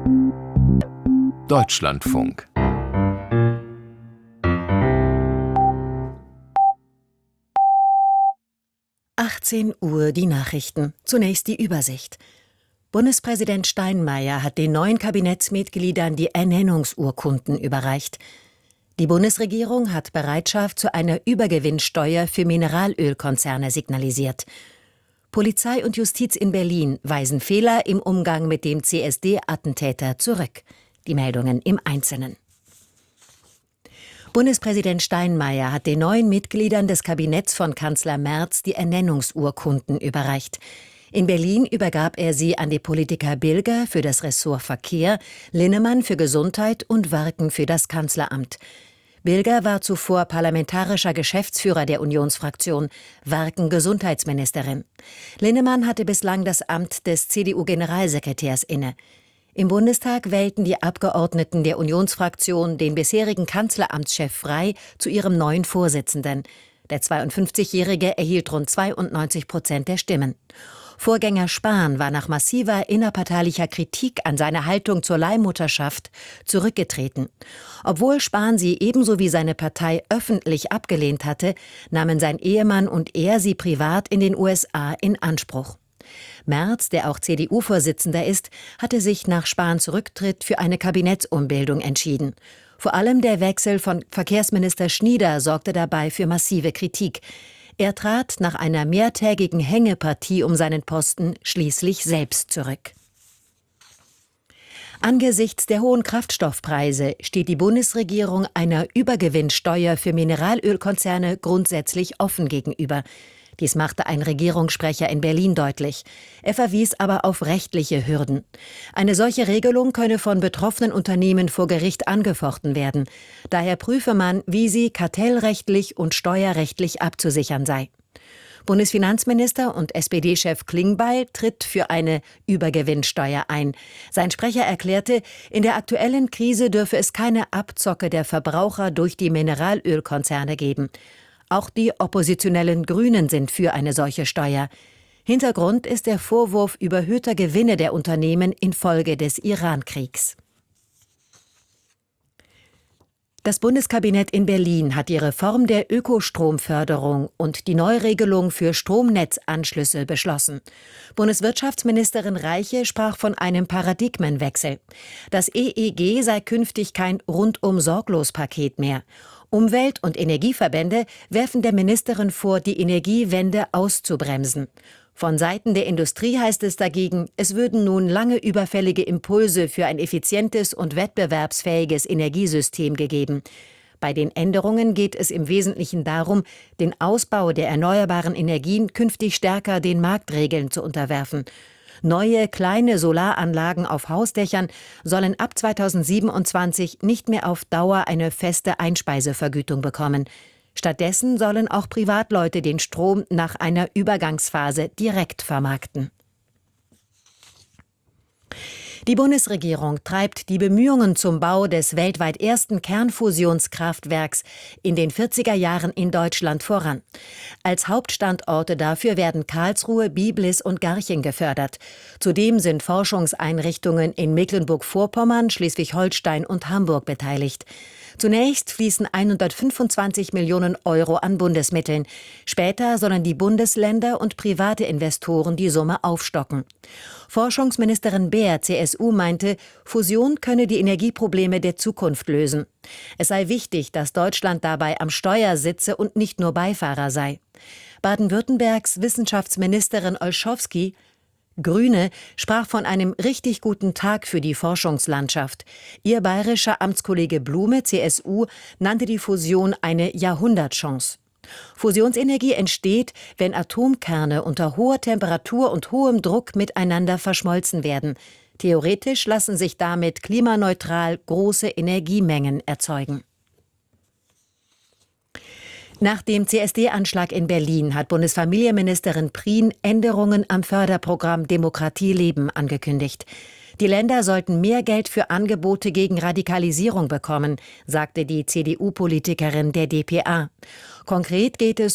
Deutschlandfunk. Uhr die Nachrichten. Zunächst die Übersicht. Bundespräsident Steinmeier hat den neuen Kabinettsmitgliedern die Ernennungsurkunden überreicht. Die Bundesregierung hat Bereitschaft zu einer Übergewinnsteuer für Mineralölkonzerne signalisiert. Polizei und Justiz in Berlin weisen Fehler im Umgang mit dem CSD-Attentäter zurück. Die Meldungen im Einzelnen. Bundespräsident Steinmeier hat den neuen Mitgliedern des Kabinetts von Kanzler Merz die Ernennungsurkunden überreicht. In Berlin übergab er sie an die Politiker Bilger für das Ressort Verkehr, Linnemann für Gesundheit und Warken für das Kanzleramt. Bilger war zuvor parlamentarischer Geschäftsführer der Unionsfraktion, Warken Gesundheitsministerin. Linnemann hatte bislang das Amt des CDU-Generalsekretärs inne. Im Bundestag wählten die Abgeordneten der Unionsfraktion den bisherigen Kanzleramtschef Frey zu ihrem neuen Vorsitzenden. Der 52-Jährige erhielt rund 92% der Stimmen. Vorgänger Spahn war nach massiver innerparteilicher Kritik an seiner Haltung zur Leihmutterschaft zurückgetreten. Obwohl Spahn sie ebenso wie seine Partei öffentlich abgelehnt hatte, nahmen sein Ehemann und er sie privat in den USA in Anspruch. Merz, der auch CDU-Vorsitzender ist, hatte sich nach Spahns Rücktritt für eine Kabinettsumbildung entschieden. Vor allem der Wechsel von Verkehrsminister Schnieder sorgte dabei für massive Kritik. Er trat nach einer mehrtägigen Hängepartie um seinen Posten schließlich selbst zurück. Angesichts der hohen Kraftstoffpreise steht die Bundesregierung einer Übergewinnsteuer für Mineralölkonzerne grundsätzlich offen gegenüber. Dies machte ein Regierungssprecher in Berlin deutlich. Er verwies aber auf rechtliche Hürden. Eine solche Regelung könne von betroffenen Unternehmen vor Gericht angefochten werden. Daher prüfe man, wie sie kartellrechtlich und steuerrechtlich abzusichern sei. Bundesfinanzminister und SPD-Chef Klingbeil tritt für eine Übergewinnsteuer ein. Sein Sprecher erklärte, in der aktuellen Krise dürfe es keine Abzocke der Verbraucher durch die Mineralölkonzerne geben. Auch die oppositionellen Grünen sind für eine solche Steuer. Hintergrund ist der Vorwurf überhöhter Gewinne der Unternehmen infolge des Iran-Kriegs. Das Bundeskabinett in Berlin hat die Reform der Ökostromförderung und die Neuregelung für Stromnetzanschlüsse beschlossen. Bundeswirtschaftsministerin Reiche sprach von einem Paradigmenwechsel. Das EEG sei künftig kein Rundum-Sorglos-Paket mehr. Umwelt- und Energieverbände werfen der Ministerin vor, die Energiewende auszubremsen. Von Seiten der Industrie heißt es dagegen, es würden nun lange überfällige Impulse für ein effizientes und wettbewerbsfähiges Energiesystem gegeben. Bei den Änderungen geht es im Wesentlichen darum, den Ausbau der erneuerbaren Energien künftig stärker den Marktregeln zu unterwerfen. Neue kleine Solaranlagen auf Hausdächern sollen ab 2027 nicht mehr auf Dauer eine feste Einspeisevergütung bekommen. Stattdessen sollen auch Privatleute den Strom nach einer Übergangsphase direkt vermarkten. Die Bundesregierung treibt die Bemühungen zum Bau des weltweit ersten Kernfusionskraftwerks in den 40er Jahren in Deutschland voran. Als Hauptstandorte dafür werden Karlsruhe, Biblis und Garching gefördert. Zudem sind Forschungseinrichtungen in Mecklenburg-Vorpommern, Schleswig-Holstein und Hamburg beteiligt. Zunächst fließen 125 Millionen Euro an Bundesmitteln. Später sollen die Bundesländer und private Investoren die Summe aufstocken. Forschungsministerin Beer, CSU, meinte, Fusion könne die Energieprobleme der Zukunft lösen. Es sei wichtig, dass Deutschland dabei am Steuer sitze und nicht nur Beifahrer sei. Baden-Württembergs Wissenschaftsministerin Olschowski, Grüne, sprach von einem richtig guten Tag für die Forschungslandschaft. Ihr bayerischer Amtskollege Blume, CSU, nannte die Fusion eine Jahrhundertchance. Fusionsenergie entsteht, wenn Atomkerne unter hoher Temperatur und hohem Druck miteinander verschmolzen werden. Theoretisch lassen sich damit klimaneutral große Energiemengen erzeugen. Nach dem CSD-Anschlag in Berlin hat Bundesfamilienministerin Prien Änderungen am Förderprogramm Demokratie leben angekündigt. Die Länder sollten mehr Geld für Angebote gegen Radikalisierung bekommen, sagte die CDU-Politikerin der dpa. Konkret geht es